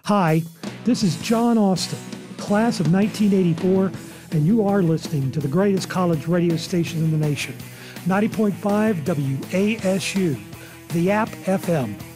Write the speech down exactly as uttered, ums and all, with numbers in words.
Hi, this is John Austin, class of nineteen eighty-four, and you are listening to the greatest college radio station in the nation, ninety point five W A S U, the App F M.